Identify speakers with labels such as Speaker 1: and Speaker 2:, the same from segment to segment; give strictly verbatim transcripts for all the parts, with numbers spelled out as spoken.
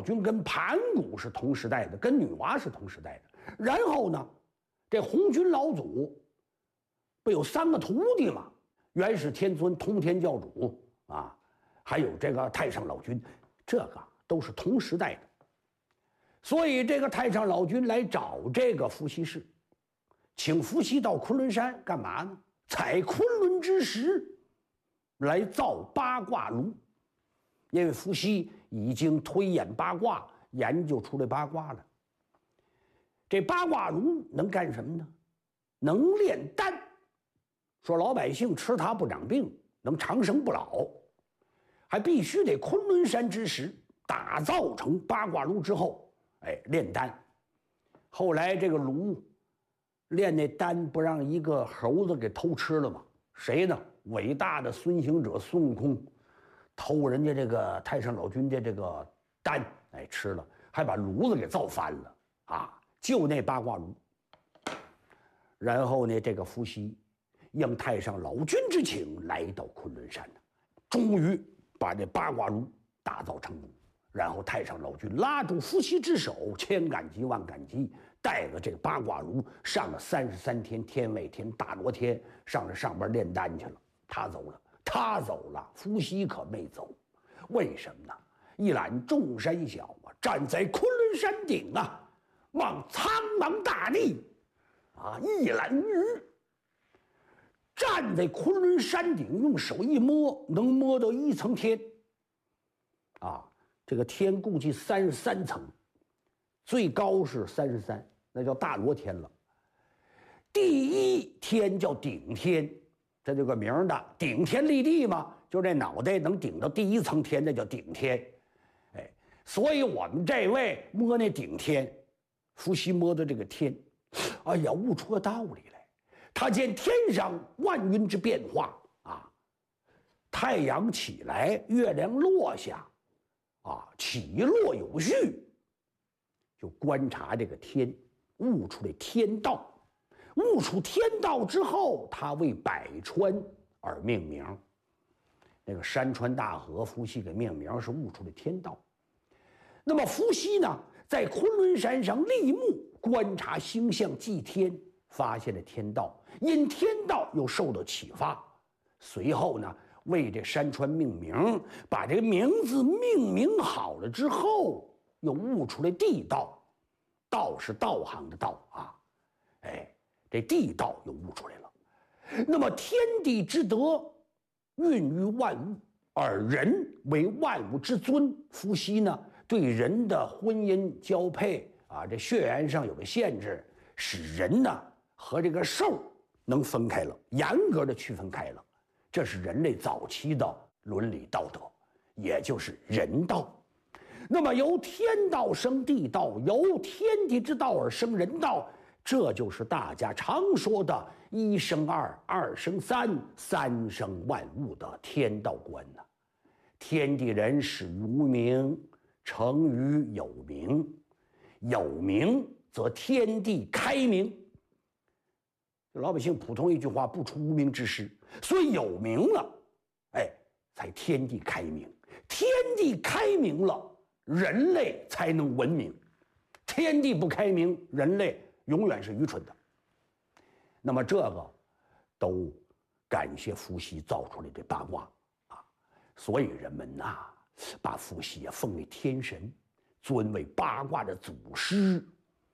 Speaker 1: 君跟盘古是同时代的，跟女娲是同时代的。然后呢，这红军老祖不有三个徒弟吗？元始天尊、通天教主啊，还有这个太上老君，这个都是同时代的。所以这个太上老君来找这个伏羲氏，请伏羲到昆仑山干嘛呢？采昆仑之石来造八卦炉。因为伏羲已经推演八卦，研究出来八卦了。这八卦炉能干什么呢？能炼丹，说老百姓吃它不长病，能长生不老。还必须得昆仑山之石打造成八卦炉之后，哎，炼丹。后来这个炉炼那丹不让一个猴子给偷吃了吗？谁呢？伟大的孙行者孙悟空。偷人家这个太上老君的这个丹，哎，吃了，还把炉子给造翻了啊！就那八卦炉。然后呢，这个伏羲应太上老君之请，来到昆仑山呢，终于把这八卦炉打造成功。然后太上老君拉住伏羲之手，千感激万感激，带着这个八卦炉上了三十三天天外天大罗天，上了上边炼丹去了。他走了。他走了，伏羲可没走，为什么呢？一览众山小啊，站在昆仑山顶啊，望苍茫大地，啊，一览无余。站在昆仑山顶，用手一摸，能摸到一层天。啊，这个天估计三十三层，最高是三十三，那叫大罗天了。第一天叫顶天。这就个名儿的，顶天立地嘛，就这脑袋能顶到第一层天，那叫顶天。哎，所以我们这位摸那顶天，伏羲摸的这个天，哎呀，悟出个道理来。他见天上万云之变化啊，太阳起来，月亮落下，啊，起落有序，就观察这个天，悟出来天道。悟出天道之后，他为百川而命名。那个山川大河，伏羲给命名是悟出了天道。那么伏羲呢，在昆仑山上立木观察星象祭天，发现了天道，因天道又受到启发，随后呢为这山川命名，把这个名字命名好了之后，又悟出来地道。道是道行的道啊，哎。这地道又悟出来了。那么天地之德孕育万物，而人为万物之尊。伏羲呢，对人的婚姻交配啊，这血缘上有个限制，使人呢和这个兽能分开了，严格的区分开了。这是人类早期的伦理道德，也就是人道。那么由天道生地道，由天地之道而生人道。这就是大家常说的一生二，二生三，三生万物的天道观呢。天地人始于无名，成于有名，有名则天地开明。老百姓普通一句话，不出无名之师，所以有名了，哎，才天地开明。天地开明了，人类才能文明。天地不开明，人类永远是愚蠢的。那么这个都感谢伏羲造出来的八卦啊，所以人们呐、啊、把伏羲也奉为天神，尊为八卦的祖师。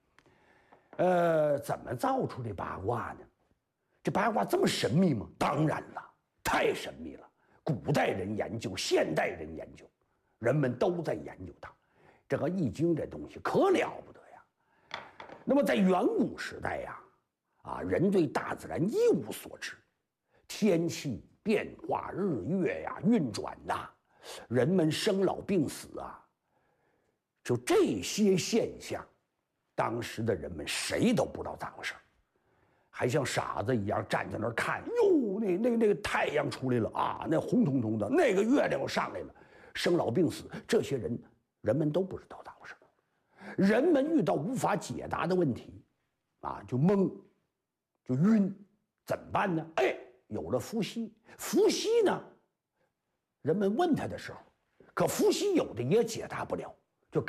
Speaker 1: 呃，怎么造出这八卦呢？这八卦这么神秘吗？当然了，太神秘了。古代人研究，现代人研究，人们都在研究它。这个易经这东西可了不得呀。那么在远古时代呀，啊，人对大自然一无所知，天气变化、日月呀运转呐，人们生老病死啊，就这些现象，当时的人们谁都不知道咋回事，还像傻子一样站在那儿看，哟，那那那个太阳出来了啊，那红彤彤的，那个月亮上来了，生老病死，这些人人们都不知道咋回事。人们遇到无法解答的问题，啊，就懵，就晕，怎么办呢？哎，有了伏羲，伏羲呢，人们问他的时候，可伏羲有的也解答不了，